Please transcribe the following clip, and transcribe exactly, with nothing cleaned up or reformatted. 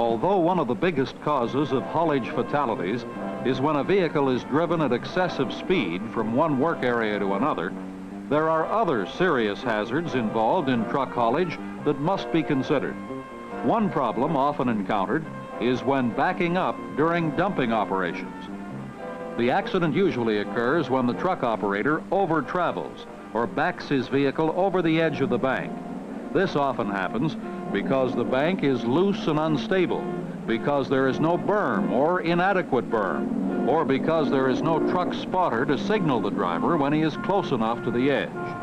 Although one of the biggest causes of haulage fatalities is when a vehicle is driven at excessive speed from one work area to another, there are other serious hazards involved in truck haulage that must be considered. One problem often encountered is when backing up during dumping operations. The accident usually occurs when the truck operator over-travels or backs his vehicle over the edge of the bank. This often happens because the bank is loose and unstable, because there is no berm or inadequate berm, or because there is no truck spotter to signal the driver when he is close enough to the edge.